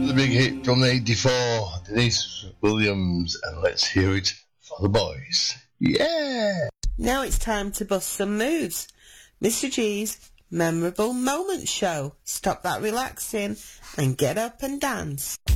The big hit from 84, Denise Williams, and let's hear it for the boys. Yeah! Now it's time to bust some moves. Mr. G's Memorable Moments Show. Stop that relaxing and get up and dance.